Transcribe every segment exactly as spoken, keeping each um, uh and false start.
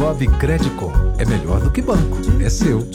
Cicobi Credicom. É melhor do que banco. É seu.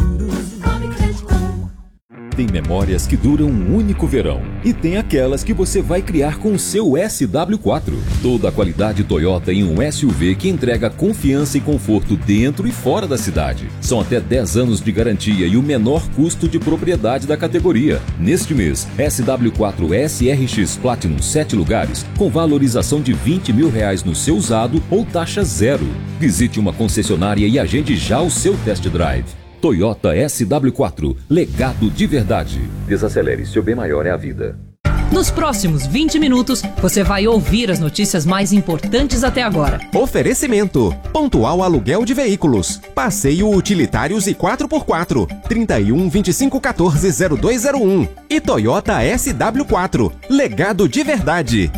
Tem memórias que duram um único verão e tem aquelas que você vai criar com o seu S W quatro. Toda a qualidade Toyota em um S U V que entrega confiança e conforto dentro e fora da cidade. São até dez anos de garantia e o menor custo de propriedade da categoria. Neste mês, S W quatro S R X Platinum sete lugares com valorização de vinte mil reais no seu usado ou taxa zero. Visite uma concessionária e agende já o seu test drive. Toyota S W quatro, legado de verdade. Desacelere, seu bem maior é a vida. Nos próximos vinte minutos, você vai ouvir as notícias mais importantes até agora. Oferecimento: Pontual Aluguel de Veículos, Passeio Utilitários e quatro por quatro, trinta e um, vinte e cinco, quatorze, zero dois zero um. E Toyota S W quatro, legado de verdade.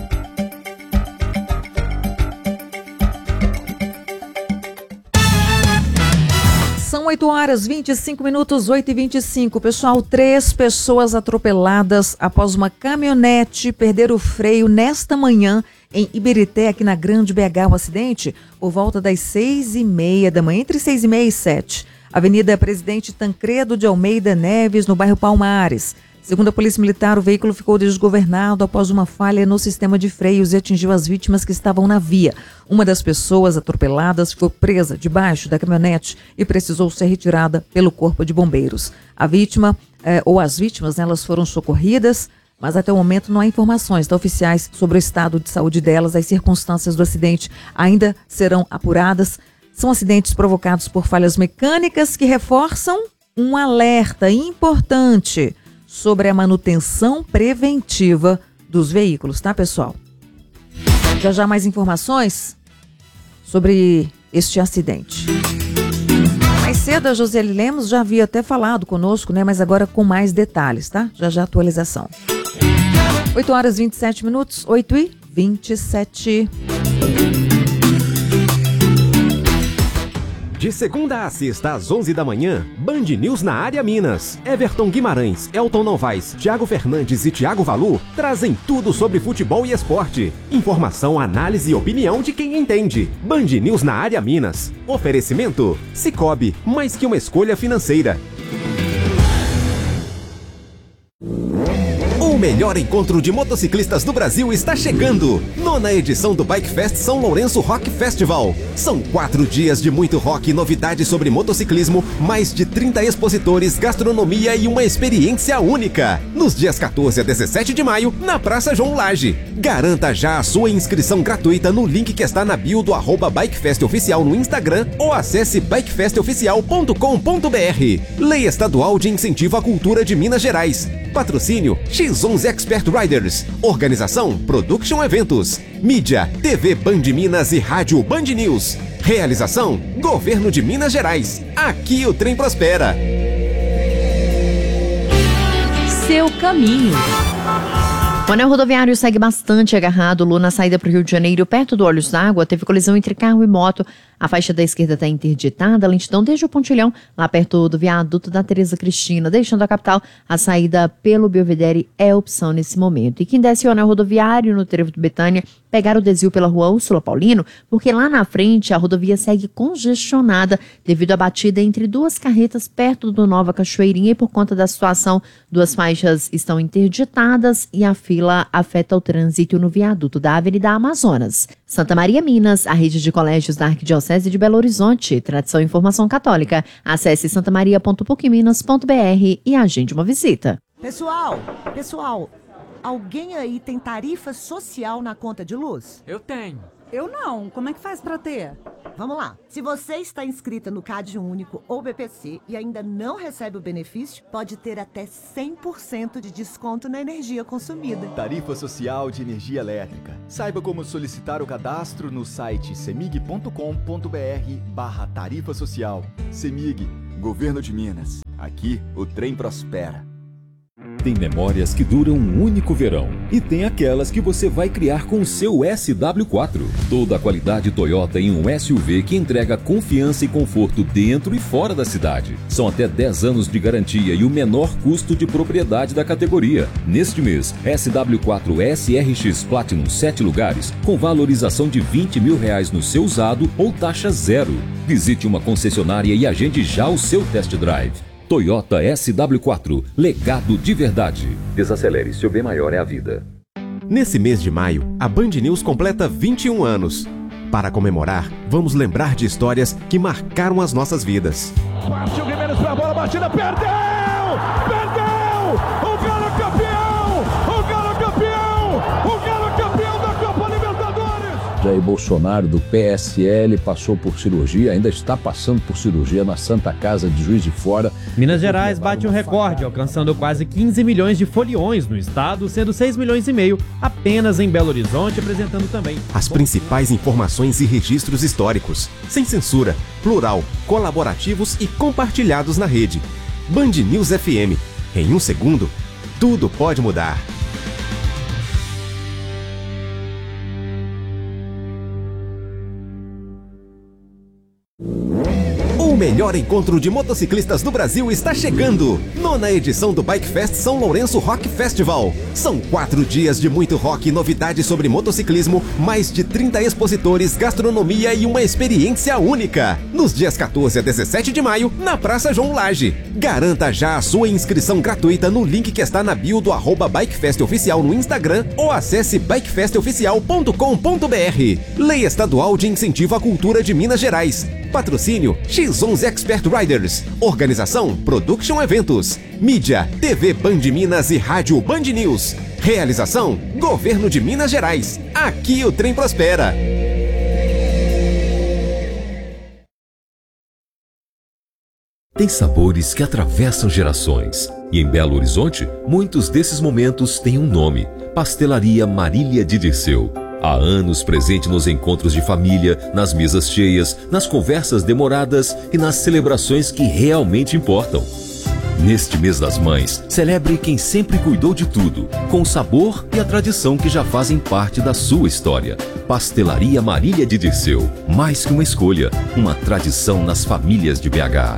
São oito horas, vinte e cinco minutos, oito e vinte e cinco. Pessoal, três pessoas atropeladas após uma caminhonete perder o freio nesta manhã em Ibirité, aqui na Grande B H. O acidente por volta das seis e meia da manhã, entre seis e meia e sete. Avenida Presidente Tancredo de Almeida Neves, no bairro Palmares. Segundo a Polícia Militar, o veículo ficou desgovernado após uma falha no sistema de freios e atingiu as vítimas que estavam na via. Uma das pessoas atropeladas ficou presa debaixo da caminhonete e precisou ser retirada pelo Corpo de Bombeiros. A vítima, eh, ou as vítimas, né, elas foram socorridas, mas até o momento não há informações da oficiais sobre o estado de saúde delas. As circunstâncias do acidente ainda serão apuradas. São acidentes provocados por falhas mecânicas que reforçam um alerta importante sobre a manutenção preventiva dos veículos, tá, pessoal? Já já mais informações sobre este acidente. Mais cedo a Josiele Lemos já havia até falado conosco, né? Mas agora com mais detalhes, tá? Já já atualização. oito horas e vinte e sete minutos, oito e vinte e sete. De segunda a sexta, às onze da manhã, Band News na área Minas. Everton Guimarães, Elton Novaes, Thiago Fernandes e Thiago Valu trazem tudo sobre futebol e esporte. Informação, análise e opinião de quem entende. Band News na área Minas. Oferecimento: Cicobi, mais que uma escolha financeira. O melhor encontro de motociclistas do Brasil está chegando. Nona edição do Bike Fest São Lourenço Rock Festival. São quatro dias de muito rock e novidades sobre motociclismo, mais de trinta expositores, gastronomia e uma experiência única. Nos dias quatorze a dezessete de maio, na Praça João Lage. Garanta já a sua inscrição gratuita no link que está na bio do arroba BikeFest Oficial no Instagram ou acesse bike fest oficial ponto com ponto b r. Lei Estadual de Incentivo à Cultura de Minas Gerais. Patrocínio X onze Expert Riders. Organização Production Eventos. Mídia T V Band Minas e Rádio Band News. Realização Governo de Minas Gerais. Aqui o trem prospera. Seu caminho. O anel rodoviário segue bastante agarrado. Lu, na saída para o Rio de Janeiro, perto do Olhos d'Água, teve colisão entre carro e moto. A faixa da esquerda está interditada, a lentidão desde o pontilhão, lá perto do viaduto da Tereza Cristina, deixando a capital. A saída pelo Belvedere é opção nesse momento. E quem desce o anel rodoviário no trevo do Betânia, pegar o desvio pela rua Úrsula Paulino, porque lá na frente a rodovia segue congestionada devido à batida entre duas carretas perto do Nova Cachoeirinha e por conta da situação, duas faixas estão interditadas e a fila afeta o trânsito no viaduto da Avenida Amazonas. Santa Maria Minas, a rede de colégios da Arquidiocese de Belo Horizonte, tradição e formação católica. Acesse santamaria ponto puc minas ponto b r e agende uma visita. Pessoal, pessoal, alguém aí tem tarifa social na conta de luz? Eu tenho. Eu não. Como é que faz pra ter? Vamos lá. Se você está inscrita no Cade Único ou B P C e ainda não recebe o benefício, pode ter até cem por cento de desconto na energia consumida. Tarifa Social de Energia Elétrica. Saiba como solicitar o cadastro no site semig ponto com ponto b r barra tarifa social. Semig, Governo de Minas. Aqui o trem prospera. Tem memórias que duram um único verão e tem aquelas que você vai criar com o seu S W quatro. Toda a qualidade Toyota em um S U V que entrega confiança e conforto dentro e fora da cidade. São até dez anos de garantia e o menor custo de propriedade da categoria. Neste mês, S W quatro S R X Platinum sete lugares com valorização de vinte mil reais no seu usado ou taxa zero. Visite uma concessionária e agende já o seu test drive. Toyota S W quatro, legado de verdade. Desacelere, seu bem maior é a vida. Nesse mês de maio, a Band News completa vinte e um anos. Para comemorar, vamos lembrar de histórias que marcaram as nossas vidas. Partiu Guimarães para a bola, batida, perdeu! Perdeu! O Galo é campeão! O Galo é campeão! O Galo é campeão da Copa Libertadores! Jair Bolsonaro, do P S L, passou por cirurgia, ainda está passando por cirurgia na Santa Casa de Juiz de Fora. Minas Gerais bate um recorde, alcançando quase quinze milhões de foliões no estado, sendo seis milhões e meio apenas em Belo Horizonte, apresentando também as principais informações e registros históricos, sem censura, plural, colaborativos e compartilhados na rede. Band News F M. Em um segundo, tudo pode mudar. O melhor encontro de motociclistas do Brasil está chegando! Nona edição do Bike Fest São Lourenço Rock Festival. São quatro dias de muito rock e novidades sobre motociclismo, mais de trinta expositores, gastronomia e uma experiência única. Nos dias quatorze a dezessete de maio, na Praça João Lage. Garanta já a sua inscrição gratuita no link que está na bio do arroba BikeFest Oficial no Instagram ou acesse bike fest oficial ponto com ponto b r. Lei Estadual de Incentivo à Cultura de Minas Gerais. Patrocínio X onze Expert Riders. Organização Production Eventos. Mídia T V Band Minas e Rádio Band News. Realização Governo de Minas Gerais. Aqui o trem prospera. Tem sabores que atravessam gerações. E em Belo Horizonte, muitos desses momentos têm um nome: Pastelaria Marília de Dirceu. Há anos presente nos encontros de família, nas mesas cheias, nas conversas demoradas e nas celebrações que realmente importam. Neste mês das mães, celebre quem sempre cuidou de tudo, com o sabor e a tradição que já fazem parte da sua história. Pastelaria Marília de Dirceu. Mais que uma escolha, uma tradição nas famílias de B H.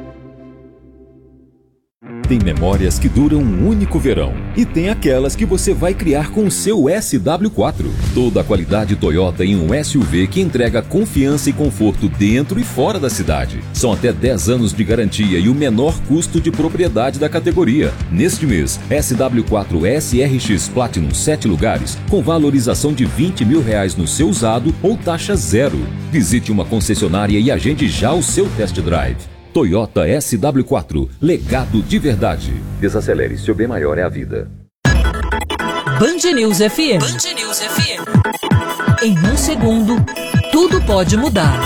Tem memórias que duram um único verão e tem aquelas que você vai criar com o seu S W quatro. Toda a qualidade Toyota em um S U V que entrega confiança e conforto dentro e fora da cidade. São até dez anos de garantia e o menor custo de propriedade da categoria. Neste mês, S W quatro S R X Platinum sete lugares com valorização de vinte mil reais no seu usado ou taxa zero. Visite uma concessionária e agende já o seu test drive. Toyota S W quatro, legado de verdade. Desacelere, seu bem maior é a vida. Band News F M. Band News F M. Em um segundo, tudo pode mudar.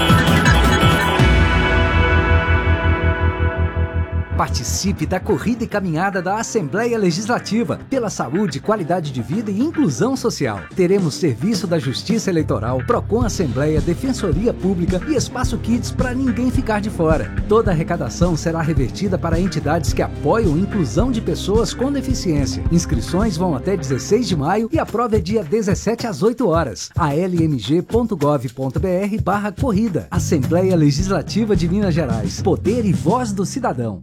Participe da corrida e caminhada da Assembleia Legislativa pela saúde, qualidade de vida e inclusão social. Teremos serviço da Justiça Eleitoral, Procon Assembleia, Defensoria Pública e Espaço Kids para ninguém ficar de fora. Toda a arrecadação será revertida para entidades que apoiam a inclusão de pessoas com deficiência. Inscrições vão até dezesseis de maio e a prova é dia dezessete às oito horas. a l m g ponto gov ponto b r barra corrida. Assembleia Legislativa de Minas Gerais. Poder e voz do cidadão.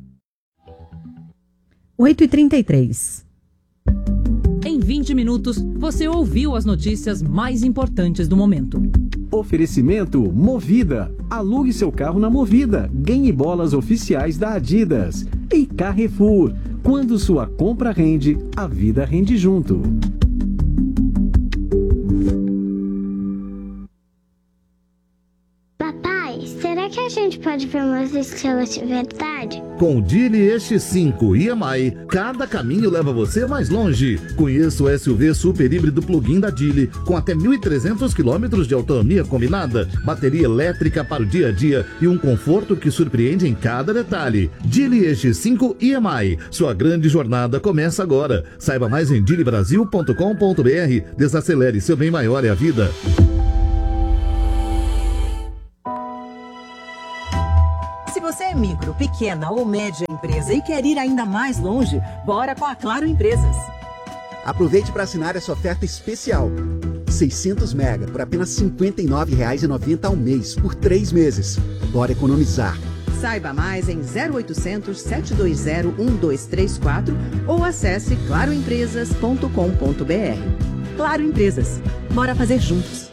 oito e trinta e três. Em vinte minutos, você ouviu as notícias mais importantes do momento. Oferecimento Movida. Alugue seu carro na Movida. Ganhe bolas oficiais da Adidas. E Carrefour. Quando sua compra rende, a vida rende junto. Será que a gente pode ver umas estrelas de verdade? Com o Geely X cinco e M I, cada caminho leva você mais longe. Conheça o S U V super híbrido plug-in da Geely, com até mil e trezentos quilômetros de autonomia combinada, bateria elétrica para o dia a dia e um conforto que surpreende em cada detalhe. Geely X cinco e M I, sua grande jornada começa agora. Saiba mais em geely brasil ponto com ponto b r. Desacelere, seu bem maior é a vida. Se você é micro, pequena ou média empresa e quer ir ainda mais longe, bora com a Claro Empresas. Aproveite para assinar essa oferta especial. seiscentos mega por apenas cinquenta e nove reais e noventa centavos ao mês, por três meses. Bora economizar. Saiba mais em zero oitocentos, sete dois zero, um dois três quatro ou acesse claro empresas ponto com ponto br. Claro Empresas. Bora fazer juntos.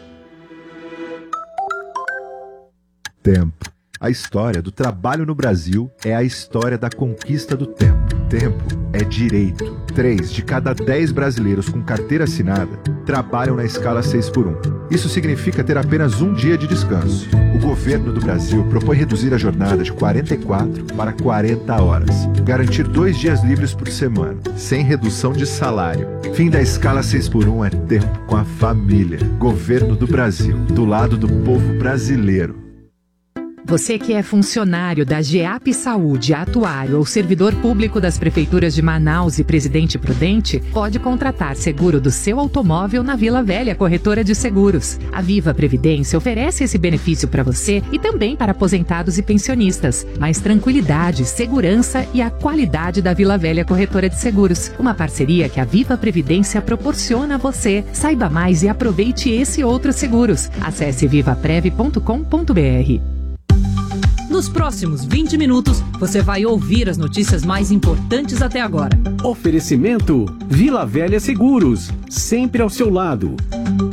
Tempo. A história do trabalho no Brasil é a história da conquista do tempo. Tempo é direito. Três de cada dez brasileiros com carteira assinada trabalham na escala seis por um. Isso significa ter apenas um dia de descanso. O governo do Brasil propõe reduzir a jornada de quarenta e quatro para quarenta horas. Garantir dois dias livres por semana, sem redução de salário. Fim da escala seis por um é tempo com a família. Governo do Brasil, do lado do povo brasileiro. Você que é funcionário da GEAP Saúde, atuário ou servidor público das prefeituras de Manaus e Presidente Prudente, pode contratar seguro do seu automóvel na Vila Velha Corretora de Seguros. A Viva Previdência oferece esse benefício para você e também para aposentados e pensionistas. Mais tranquilidade, segurança e a qualidade da Vila Velha Corretora de Seguros. Uma parceria que a Viva Previdência proporciona a você. Saiba mais e aproveite esse e outros seguros. Acesse viva prev ponto com ponto br. Nos próximos vinte minutos, você vai ouvir as notícias mais importantes até agora. Oferecimento Vila Velha Seguros, sempre ao seu lado.